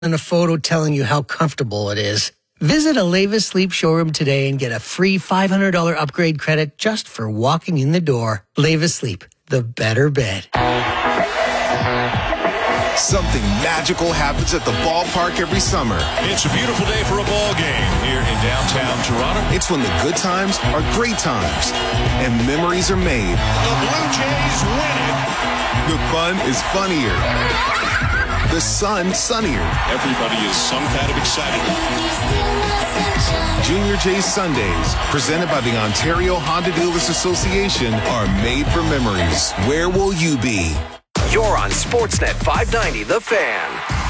than a photo telling you how comfortable it is. Visit a Leva Sleep showroom today and get a free $500 upgrade credit just for walking in the door. Leva Sleep, the better bed. Something magical happens at the ballpark every summer. It's a beautiful day for a ball game here in downtown Toronto. It's when the good times are great times and memories are made. The Blue Jays win it. The fun is funnier. The sun sunnier. Everybody is some kind of excited. Junior J's Sundays, presented by the Ontario Honda Dealers Association, are made for memories. Where will you be? You're on Sportsnet 590, The Fan.